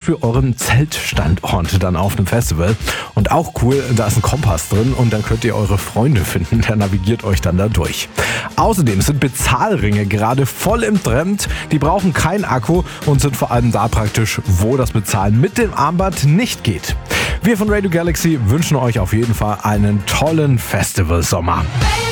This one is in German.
Beispiel euren Zeltstandort dann auf einem Festival. Und auch cool, da ist ein Kompass drin und dann könnt ihr eure Freunde finden. Der navigiert euch dann da durch. Außerdem sind Bezahlringe gerade voll im Trend. Die brauchen keinen Akku und sind vor allem da praktisch, wo das Bezahlen mit dem Armband nicht geht. Wir von Radio Galaxy wünschen euch auf jeden Fall einen tollen Festivalsommer.